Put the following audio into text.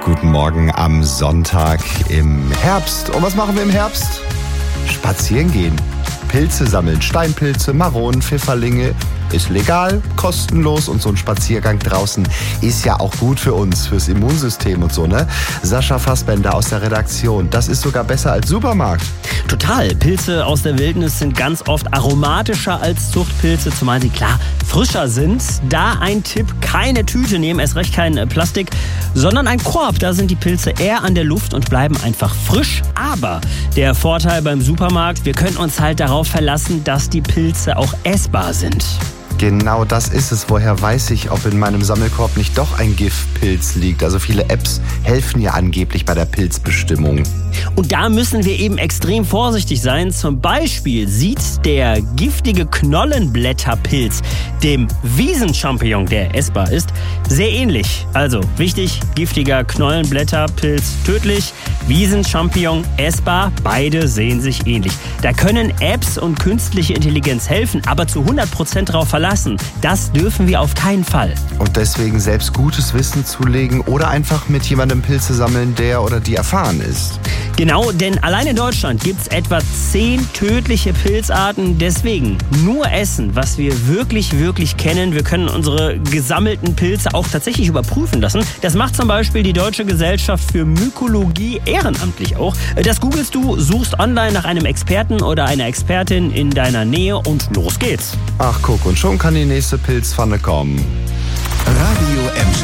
Guten Morgen am Sonntag im Herbst. Und was machen wir im Herbst? Spazieren gehen, Pilze sammeln, Steinpilze, Maronen, Pfifferlinge. Ist legal, kostenlos und so ein Spaziergang draußen ist ja auch gut für uns, fürs Immunsystem und so, ne? Sascha Fassbender aus der Redaktion, das ist sogar besser als Supermarkt. Total. Pilze aus der Wildnis sind ganz oft aromatischer als Zuchtpilze, zumal sie klar frischer sind. Da ein Tipp, keine Tüte nehmen, erst recht kein Plastik, sondern ein Korb. Da sind die Pilze eher an der Luft und bleiben einfach frisch. Aber der Vorteil beim Supermarkt, wir können uns halt darauf verlassen, dass die Pilze auch essbar sind. Genau das ist es. Woher weiß ich, ob in meinem Sammelkorb nicht doch ein Giftpilz liegt? Also viele Apps helfen ja angeblich bei der Pilzbestimmung. Und da müssen wir eben extrem vorsichtig sein. Zum Beispiel sieht der giftige Knollenblätterpilz dem Wiesenchampignon, der essbar ist, sehr ähnlich. Also wichtig, giftiger Knollenblätterpilz tödlich, Wiesenchampignon essbar, beide sehen sich ähnlich. Da können Apps und künstliche Intelligenz helfen, aber zu 100% darauf verlassen, das dürfen wir auf keinen Fall. Und deswegen selbst gutes Wissen zulegen oder einfach mit jemandem Pilze sammeln, der oder die erfahren ist. Genau, denn allein in Deutschland gibt es etwa 10 tödliche Pilzarten. Deswegen nur essen, was wir wirklich kennen. Wir können unsere gesammelten Pilze auch tatsächlich überprüfen lassen. Das macht zum Beispiel die Deutsche Gesellschaft für Mykologie ehrenamtlich auch. Das googelst du, suchst online nach einem Experten oder einer Expertin in deiner Nähe und los geht's. Ach guck, und schon kann die nächste Pilzpfanne kommen. Radio M.